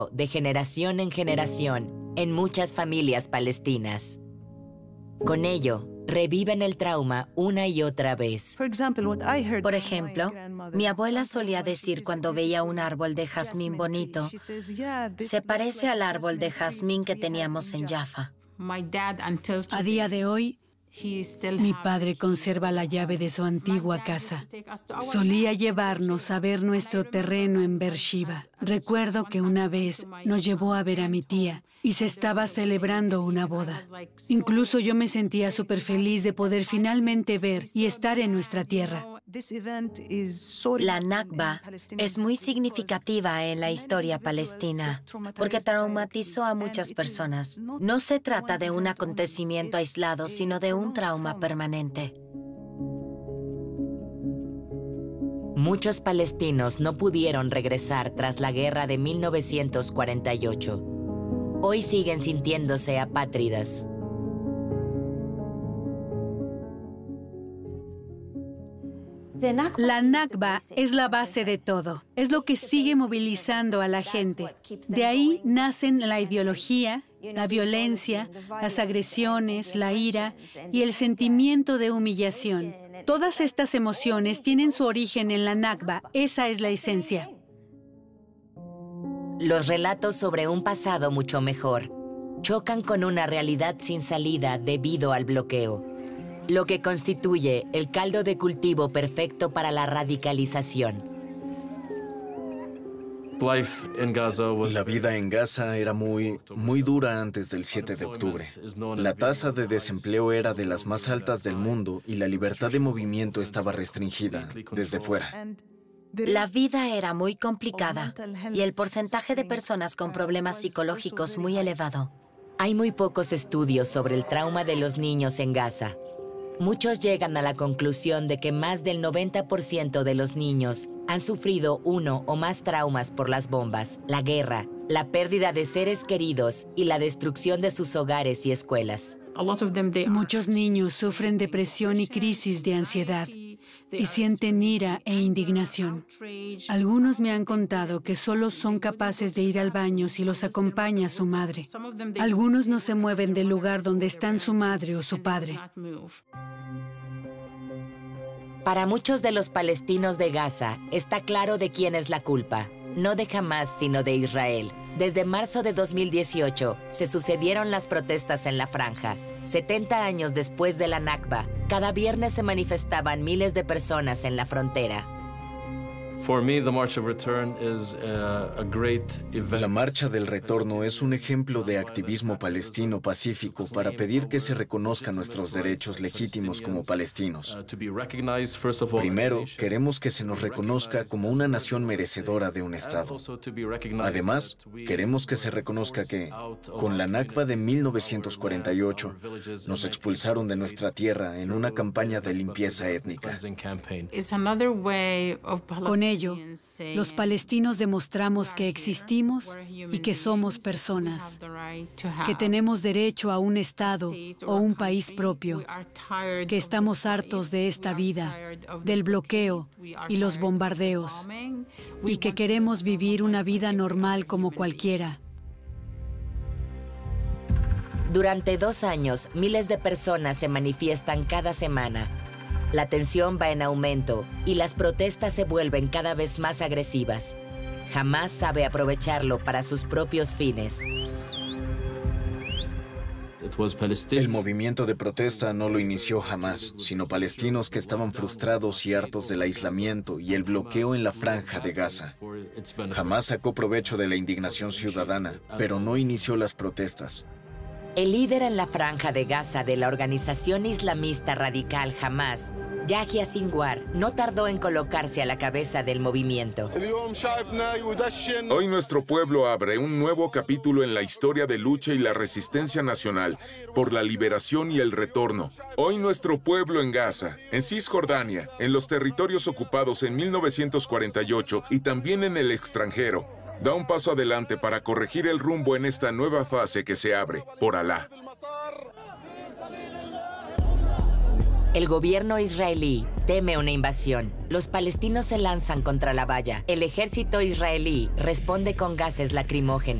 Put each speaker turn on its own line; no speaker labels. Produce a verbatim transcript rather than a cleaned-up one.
de generación en generación en muchas familias palestinas. Con ello, reviven el trauma una y otra vez.
Por ejemplo, mi abuela solía decir cuando veía un árbol de jazmín bonito, se parece al árbol de jazmín que teníamos en Jaffa.
A día de hoy, mi padre conserva la llave de su antigua casa. Solía llevarnos a ver nuestro terreno en Beersheba. Recuerdo que una vez nos llevó a ver a mi tía y se estaba celebrando una boda. Incluso yo me sentía súper feliz de poder finalmente ver y estar en nuestra tierra.
La Nakba es muy significativa en la historia palestina porque traumatizó a muchas personas. No se trata de un acontecimiento aislado, sino de un trauma permanente.
Muchos palestinos no pudieron regresar tras la guerra de mil novecientos cuarenta y ocho. Hoy siguen sintiéndose apátridas.
La Nakba es la base de todo. Es lo que sigue movilizando a la gente. De ahí nacen la ideología, la violencia, las agresiones, la ira y el sentimiento de humillación. Todas estas emociones tienen su origen en la Nakba. Esa es la esencia.
Los relatos sobre un pasado mucho mejor chocan con una realidad sin salida debido al bloqueo, lo que constituye el caldo de cultivo perfecto para la radicalización.
La vida en Gaza era muy, muy dura antes del siete de octubre. La tasa de desempleo era de las más altas del mundo y la libertad de movimiento estaba restringida desde fuera.
La vida era muy complicada y el porcentaje de personas con problemas psicológicos muy elevado.
Hay muy pocos estudios sobre el trauma de los niños en Gaza. Muchos llegan a la conclusión de que más del noventa por ciento de los niños han sufrido uno o más traumas por las bombas, la guerra, la pérdida de seres queridos y la destrucción de sus hogares y escuelas.
Muchos niños sufren depresión y crisis de ansiedad y sienten ira e indignación. Algunos me han contado que solo son capaces de ir al baño si los acompaña su madre. Algunos no se mueven del lugar donde están su madre o su padre.
Para muchos de los palestinos de Gaza, está claro de quién es la culpa. No de Hamás, sino de Israel. Desde marzo de dos mil dieciocho, se sucedieron las protestas en la franja. setenta años después de la Nakba, cada viernes se manifestaban miles de personas en la frontera.
La Marcha del Retorno es un ejemplo de activismo palestino pacífico para pedir que se reconozcan nuestros derechos legítimos como palestinos. Primero, queremos que se nos reconozca como una nación merecedora de un Estado. Además, queremos que se reconozca que, con la Nakba de mil novecientos cuarenta y ocho, nos expulsaron de nuestra tierra en una campaña de limpieza étnica.
Con ello, los palestinos demostramos que existimos y que somos personas, que tenemos derecho a un Estado o un país propio, que estamos hartos de esta vida, del bloqueo y los bombardeos, y que queremos vivir una vida normal como cualquiera.
Durante dos años, miles de personas se manifiestan cada semana. La tensión va en aumento y las protestas se vuelven cada vez más agresivas. Hamás sabe aprovecharlo para sus propios fines.
El movimiento de protesta no lo inició Hamás, sino palestinos que estaban frustrados y hartos del aislamiento y el bloqueo en la franja de Gaza. Hamás sacó provecho de la indignación ciudadana, pero no inició las protestas.
El líder en la franja de Gaza de la organización islamista radical Hamás, Yahya Sinwar, no tardó en colocarse a la cabeza del movimiento.
Hoy nuestro pueblo abre un nuevo capítulo en la historia de lucha y la resistencia nacional por la liberación y el retorno. Hoy nuestro pueblo en Gaza, en Cisjordania, en los territorios ocupados en mil novecientos cuarenta y ocho y también en el extranjero, da un paso adelante para corregir el rumbo en esta nueva fase que se abre, por Alá.
El gobierno israelí teme una invasión. Los palestinos se lanzan contra la valla. El ejército israelí responde con gases lacrimógenos.